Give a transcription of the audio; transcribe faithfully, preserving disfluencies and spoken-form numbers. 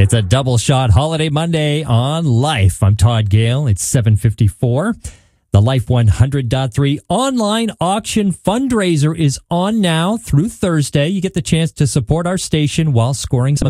It's a double shot holiday Monday on Life. I'm Todd Gale. It's seven fifty-four. The Life one hundred point three online auction fundraiser is on now through Thursday. You get the chance to support our station while scoring some